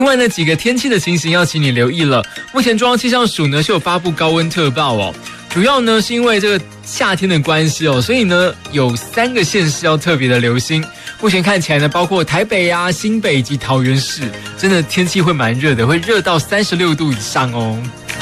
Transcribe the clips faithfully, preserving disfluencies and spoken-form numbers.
另外呢，几个天气的情形要请你留意了。目前中央气象署呢是有发布高温特报哦，主要呢是因为这个夏天的关系哦，所以呢有三个县市要特别的留心。目前看起来呢，包括台北啊、新北以及桃园市，真的天气会蛮热的，会热到三十六度以上哦。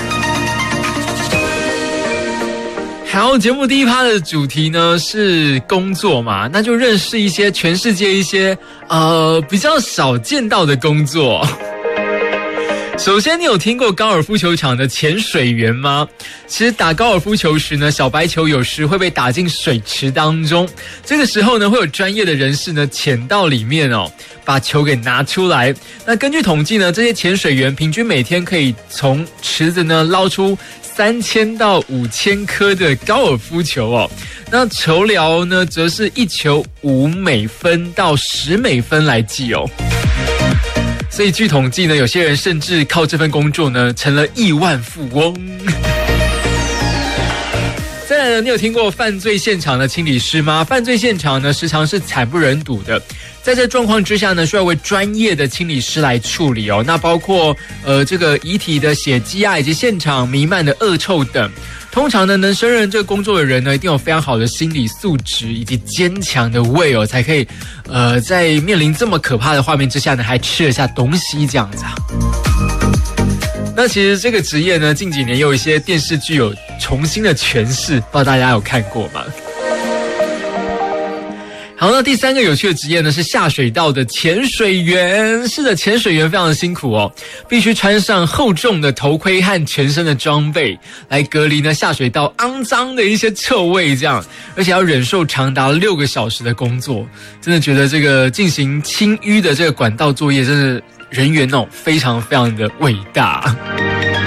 好，节目第一趴的主题呢是工作嘛，那就认识一些全世界一些呃比较少见到的工作。首先，你有听过高尔夫球场的潜水员吗？其实打高尔夫球时呢，小白球有时会被打进水池当中，这个时候呢，会有专业的人士呢潜到里面哦，把球给拿出来。那根据统计呢，这些潜水员平均每天可以从池子呢捞出三千到五千颗的高尔夫球哦。那酬劳呢，则是一球五美分到十美分来计哦。所以据统计呢，有些人甚至靠这份工作呢，成了亿万富翁。再来呢，你有听过犯罪现场的清理师吗？犯罪现场呢，时常是惨不忍睹的。在这状况之下呢，需要为专业的清理师来处理哦。那包括呃这个遗体的血迹啊，以及现场弥漫的恶臭等。通常呢，能胜任这个工作的人呢，一定有非常好的心理素质以及坚强的胃哦，才可以呃在面临这么可怕的画面之下呢，还吃得下东西这样子啊。那其实这个职业呢，近几年有一些电视剧有重新的诠释，不知道大家有看过吗？好，那第三个有趣的职业呢是下水道的潜水员。是的，潜水员非常的辛苦哦，必须穿上厚重的头盔和全身的装备，来隔离呢下水道肮脏的一些臭味，这样，而且要忍受长达六个小时的工作。真的觉得这个进行清淤的这个管道作业，真的人员哦非常非常的伟大。